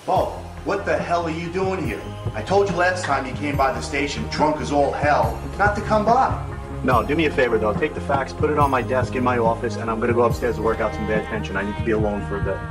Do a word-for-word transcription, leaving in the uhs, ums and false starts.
Bo, what the hell are you doing here? I told you last time you came by the station drunk as all hell not to come by. No, do me a favor though. Take the fax, put it on my desk in my office, and I'm gonna go upstairs to work out some bad tension. I need to be alone for a bit.